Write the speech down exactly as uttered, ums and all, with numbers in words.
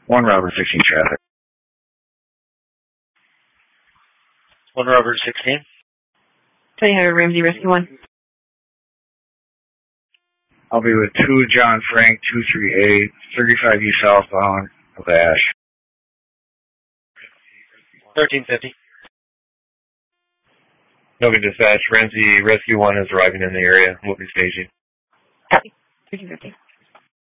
one Robert sixteen traffic. one Robert sixteen. twenty Highway Ramsey, Rescue one. I'll be with two John Frank, two three eight, thirty-five E southbound of Ash. thirteen fifty. Nova Dispatch, Ramsey Rescue one is arriving in the area. We'll be staging. Copy. thirteen fifty.